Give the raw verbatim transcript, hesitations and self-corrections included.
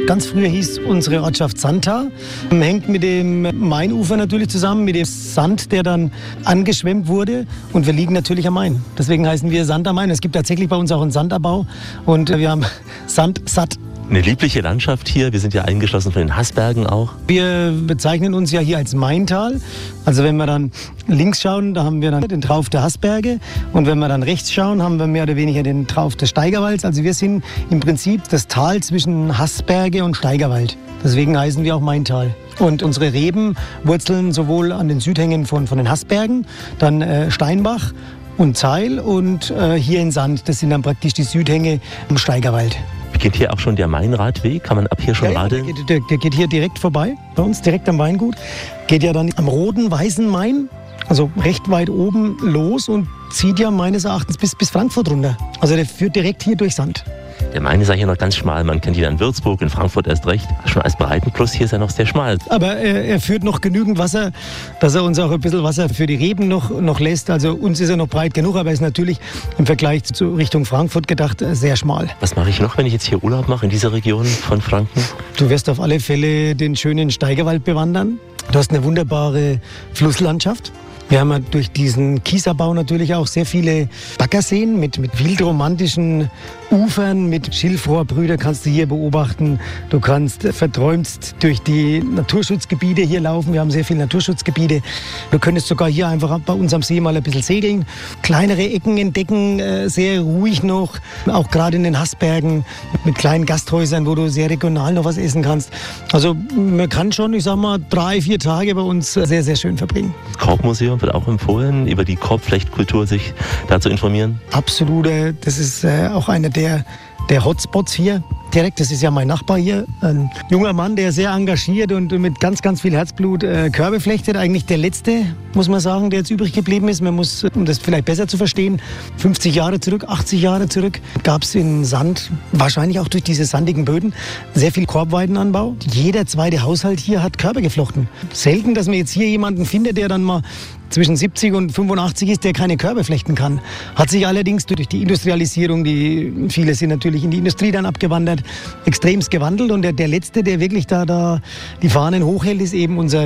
Ganz früher hieß unsere Ortschaft Sandtal. Hängt mit dem Mainufer natürlich zusammen, mit dem Sand, der dann angeschwemmt wurde. Und wir liegen natürlich am Main. Deswegen heißen wir Sand am Main. Es gibt tatsächlich bei uns auch einen Sandabbau. Und wir haben Sand satt. Eine liebliche Landschaft hier. Wir sind ja eingeschlossen von den Haßbergen auch. Wir bezeichnen uns ja hier als Maintal. Also wenn wir dann links schauen, da haben wir dann den Trauf der Haßberge. Und wenn wir dann rechts schauen, haben wir mehr oder weniger den Trauf des Steigerwalds. Also wir sind im Prinzip das Tal zwischen Haßberge und Steigerwald. Deswegen heißen wir auch Maintal. Und unsere Reben wurzeln sowohl an den Südhängen von, von den Haßbergen, dann äh, Steinbach und Zeil und äh, hier in Sand. Das sind dann praktisch die Südhänge im Steigerwald. Beginnt hier auch schon der Mainradweg? Kann man ab hier schon ja, radeln? Ja, der, der, der geht hier direkt vorbei, bei uns direkt am Weingut. Geht ja dann am roten, weißen Main, also recht weit oben los und zieht ja meines Erachtens bis, bis Frankfurt runter. Also der führt direkt hier durch Sand. Der Main ist ja hier noch ganz schmal. Man kennt ihn in Würzburg, in Frankfurt erst recht. Schon als Breitenfluss hier ist er noch sehr schmal. Aber er, er führt noch genügend Wasser, dass er uns auch ein bisschen Wasser für die Reben noch, noch lässt. Also uns ist er noch breit genug, aber er ist natürlich im Vergleich zu Richtung Frankfurt gedacht sehr schmal. Was mache ich noch, wenn ich jetzt hier Urlaub mache in dieser Region von Franken? Du wirst auf alle Fälle den schönen Steigerwald bewandern. Du hast eine wunderbare Flusslandschaft. Wir haben ja durch diesen Kiesabbau natürlich auch sehr viele Baggerseen mit, mit wildromantischen Ufern, mit Schilfrohrbrüder kannst du hier beobachten. Du kannst verträumst durch die Naturschutzgebiete hier laufen. Wir haben sehr viele Naturschutzgebiete. Du könntest sogar hier einfach bei uns am See mal ein bisschen segeln. Kleinere Ecken entdecken, sehr ruhig noch. Auch gerade in den Haßbergen mit kleinen Gasthäusern, wo du sehr regional noch was essen kannst. Also man kann schon, ich sag mal, drei, vier Tage bei uns sehr, sehr schön verbringen. Das Korbmuseum wird auch empfohlen, über die Korbflechtkultur sich da zu informieren? Absolut, das ist auch einer der Der, der Hotspots hier direkt. Das ist ja mein Nachbar hier, ein junger Mann, der sehr engagiert und mit ganz, ganz viel Herzblut äh, Körbe flechtet. Eigentlich der letzte, muss man sagen, der jetzt übrig geblieben ist. Man muss, um das vielleicht besser zu verstehen, fünfzig Jahre zurück, achtzig Jahre zurück, gab es in Sand, wahrscheinlich auch durch diese sandigen Böden, sehr viel Korbweidenanbau. Jeder zweite Haushalt hier hat Körbe geflochten. Selten, dass man jetzt hier jemanden findet, der dann mal zwischen siebzig und fünfundachtzig ist, der keine Körbe flechten kann. Hat sich allerdings durch die Industrialisierung, die viele sind natürlich in die Industrie dann abgewandert, extremst gewandelt. Und der, der Letzte, der wirklich da, da die Fahnen hochhält, ist eben unser